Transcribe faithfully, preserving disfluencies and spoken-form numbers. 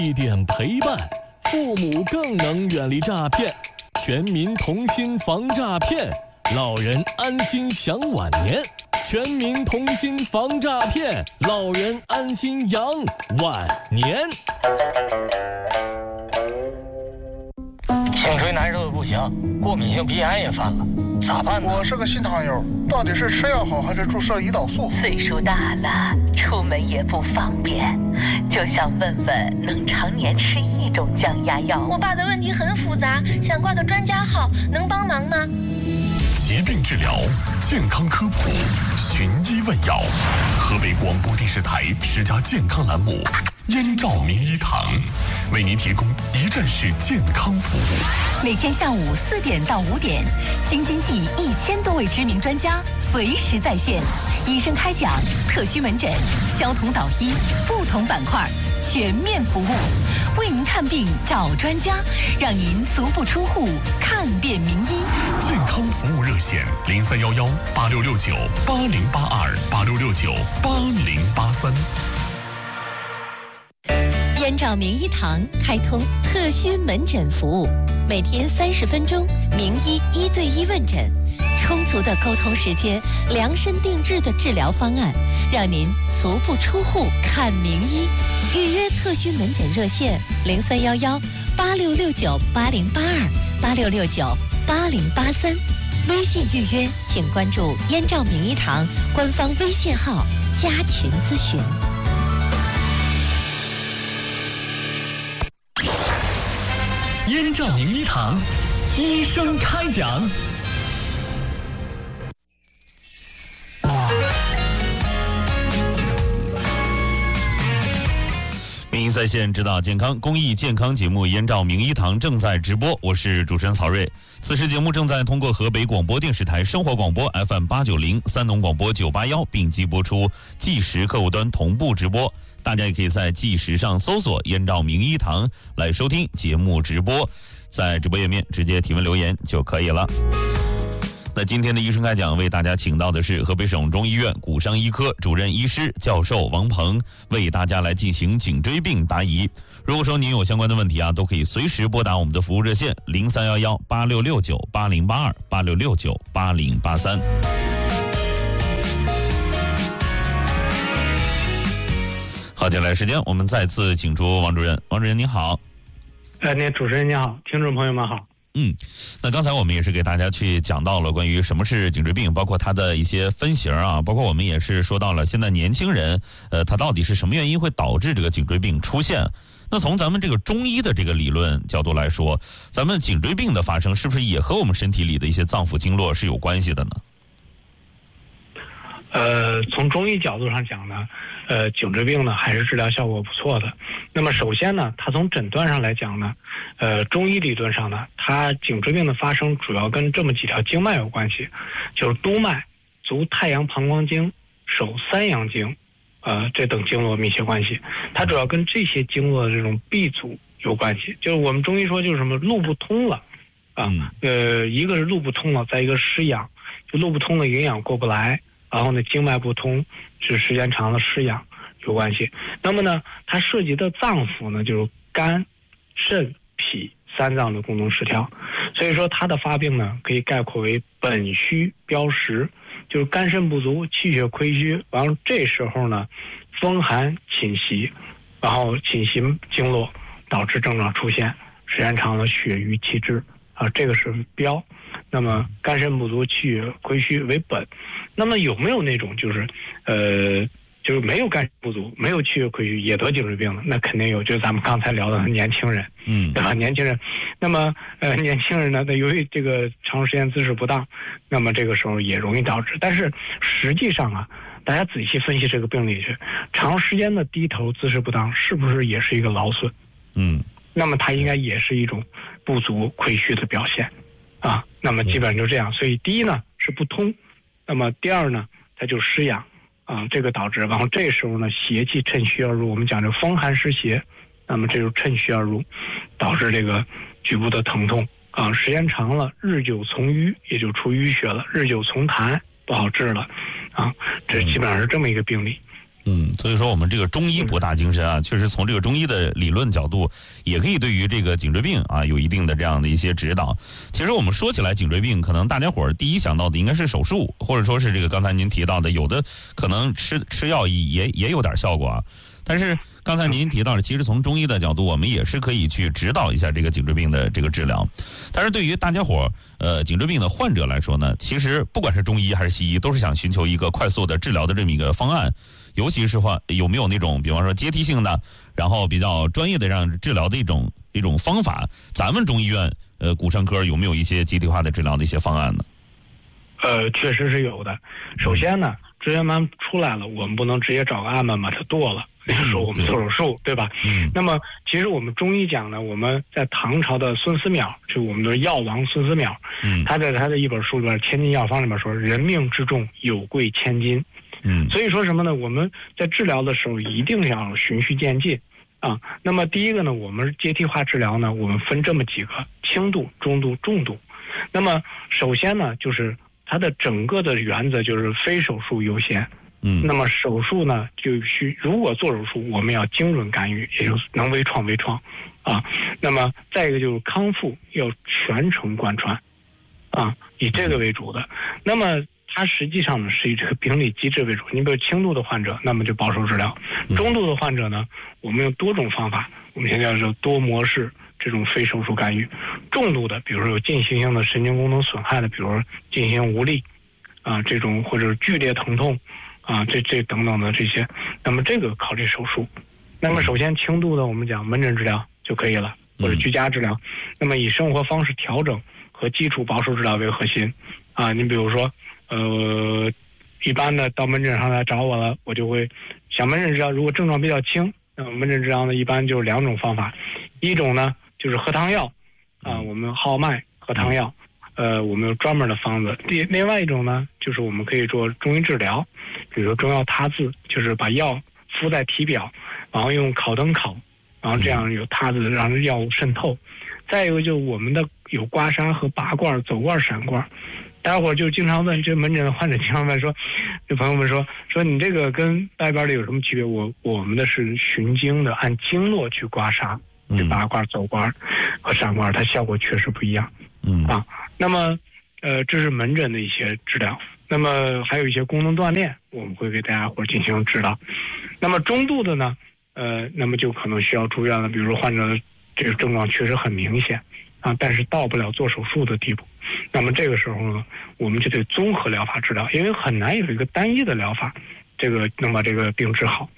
一点陪伴，父母更能远离诈骗。全民同心防诈骗，老人安心享晚年。全民同心防诈骗，老人安心养晚年。 颈椎难受的不行，过敏性鼻炎也犯了，咋办呢？ 我是个新糖友，到底是吃药好还是注射胰岛素？ 岁数大了，出门也不方便，就想问问能常年吃一种降压药。 我爸的问题很复杂，想挂个专家号，能帮忙吗？ 疾病治疗，健康科普，寻医问药。河北广播电视台十佳健康栏目燕赵名医堂，为您提供一站式健康服务。 每天下午四点到五点，京津冀一千多位知名专家随时在线，医生开讲，特需门诊，消同导医，不同板块全面服务，为您看病找专家，让您足不出户看遍名医。 健康服务热线零三幺幺八六六九八零八二八六六九八零八三。 燕赵名医堂开通特需门诊服务，每天三十分钟，名医一对一问诊，充足的沟通时间，量身定制的治疗方案，让您足不出户看名医。预约特需门诊热线零三幺幺八六六九八零八二八六六九八零八三。微信预约请关注燕赵名医堂官方微信号加群咨询。 燕赵名医堂，医生开讲。 名医在线，指导健康公益健康节目《燕赵名医堂》正在直播，我是主持人曹睿。此时节目正在通过河北广播电视台生活广播 F M 八九零、三农广播九八幺并机播出，计时客户端同步直播。大家也可以在计时上搜索“燕赵名医堂”来收听节目直播，在直播页面直接提问留言就可以了。那今天的医生开讲为大家请到的是河北省中医院骨伤医科主任医师教授王鹏，为大家来进行颈椎病答疑。如果说您有相关的问题啊，都可以随时拨打我们的服务热线零三幺幺八六六九八零八二八六六九八零八三。好，接下来时间我们再次请出王主任。王主任您好。 呃，那主持人您好，听众朋友们好。 嗯，那刚才我们也是给大家去讲到了关于什么是颈椎病，包括它的一些分型啊，包括我们也是说到了现在年轻人，呃，他到底是什么原因会导致这个颈椎病出现？那从咱们这个中医的这个理论角度来说，咱们颈椎病的发生是不是也和我们身体里的一些脏腑经络是有关系的呢？ 呃，从中医角度上讲呢，呃，颈椎病呢还是治疗效果不错的。那么首先呢，它从诊断上来讲呢，呃，中医理论上呢，它颈椎病的发生主要跟这么几条经脉有关系，就是督脉、足太阳膀胱经、手三阳经，呃，这等经络密切关系。它主要跟这些经络的这种闭阻有关系，就是我们中医说就是什么路不通了，啊，呃，一个是路不通了，再一个失养，就路不通了，营养过不来。然后呢，经脉不通，是时间长了失养有关系。那么呢，它涉及的脏腑呢，就是肝、肾、脾三脏的功能失调。所以说它的发病呢，可以概括为本虚标实，就是肝肾不足，气血亏虚，然后这时候呢，风寒侵袭，然后侵袭经络，导致症状出现，时间长了血瘀气滞啊，这个是标。那么肝肾不足、气血亏虚为本。那么有没有那种就是呃就是没有肝肾不足、没有气血亏虚也得颈椎病的？那肯定有，就是咱们刚才聊的年轻人，嗯，对吧？年轻人，那么呃年轻人呢，他由于这个长时间姿势不当，那么这个时候也容易导致。但是实际上啊，大家仔细分析这个病理学，长时间的低头姿势不当，是不是也是一个劳损？嗯，那么它应该也是一种不足亏虚的表现。啊，那么基本上就这样。所以第一呢是不通，那么第二呢它就失养啊，这个导致，然后这时候呢邪气趁虚而入，我们讲这风寒湿邪，那么这就趁虚而入，导致这个局部的疼痛啊，时间长了日久从瘀，也就出淤血了，日久从痰不好治了啊，这基本上是这么一个病理。 嗯，所以说我们这个中医博大精深啊，确实从这个中医的理论角度，也可以对于这个颈椎病啊有一定的这样的一些指导。其实我们说起来颈椎病，可能大家伙儿第一想到的应该是手术，或者说是这个刚才您提到的，有的可能吃吃药也也有点效果啊。但是刚才您提到的，其实从中医的角度，我们也是可以去指导一下这个颈椎病的这个治疗。但是对于大家伙儿呃颈椎病的患者来说呢，其实不管是中医还是西医，都是想寻求一个快速的治疗的这么一个方案。尤其是话有没有那种，比方说阶梯性的，然后比较专业的让治疗的一种一种方法？咱们中医院呃骨伤科有没有一些集体化的治疗的一些方案呢？ 呃，确实是有的。首先呢，椎间盘出来了，我们不能直接找个案板把它剁了，就是说我们做手术，对吧？嗯。那么其实我们中医讲呢，我们在唐朝的孙思邈，就我们的药王孙思邈，嗯，他在他的一本书里边《千金药方》里边说，人命之重，有贵千金。嗯，所以说什么呢？我们在治疗的时候一定要循序渐进啊。那么第一个呢，我们阶梯化治疗呢，我们分这么几个：轻度、中度、重度。那么首先呢，就是它的整个的原则就是非手术优先。嗯，那么手术呢，就需如果做手术，我们要精准干预，也就是能微创微创啊。那么再一个就是康复要全程贯穿啊，以这个为主的。那么它实际上呢是以这个病理机制为主。你比如轻度的患者，那么就保守治疗；中度的患者呢，我们用多种方法，我们现在叫做多模式这种非手术干预；重度的，比如说有进行性的神经功能损害的，比如说进行无力啊这种，或者剧烈疼痛啊这这等等的这些，那么这个考虑手术。那么首先轻度的我们讲门诊治疗就可以了，或者居家治疗。那么以生活方式调整和基础保守治疗为核心啊。你比如说。呃，一般的到门诊上来找我了，我就会想门诊治疗。如果症状比较轻，那么门诊治疗呢，一般就是两种方法，一种呢就是喝汤药，啊、呃，我们号脉喝汤药，呃，我们有专门的方子。另另外一种呢，就是我们可以做中医治疗，比如说中药他字，就是把药敷在体表，然后用烤灯烤，然后这样有他字让药物渗透。再一个就是我们的有刮痧和拔罐、走罐、闪罐。大家伙就经常问，这门诊的患者经常问说，这朋友们说说你这个跟外边的有什么区别？我我们的是循经的，按经络去刮痧，这拔罐、走罐和闪罐，它效果确实不一样。嗯啊，那么呃，这是门诊的一些治疗。那么还有一些功能锻炼，我们会给大家伙进行指导。那么中度的呢，呃，那么就可能需要住院了，比如说患者的这个症状确实很明显。啊，但是到不了做手术的地步，那么这个时候呢，我们就得综合疗法治疗，因为很难有一个单一的疗法，这个能把这个病治好。